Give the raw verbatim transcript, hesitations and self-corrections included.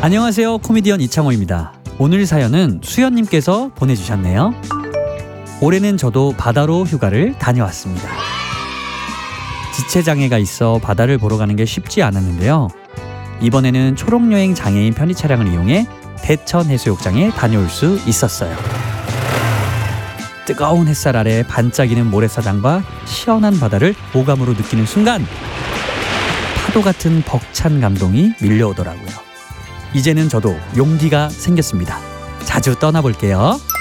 안녕하세요, 코미디언 이창호입니다. 오늘 사연은 수연님께서 보내주셨네요. 올해는 저도 바다로 휴가를 다녀왔습니다. 지체장애가 있어 바다를 보러 가는 게 쉽지 않았는데요. 이번에는 초록여행 장애인 편의 차량을 이용해 대천 해수욕장에 다녀올 수 있었어요. 뜨거운 햇살 아래 반짝이는 모래사장과 시원한 바다를 오감으로 느끼는 순간 파도 같은 벅찬 감동이 밀려오더라고요. 이제는 저도 용기가 생겼습니다. 자주 떠나볼게요.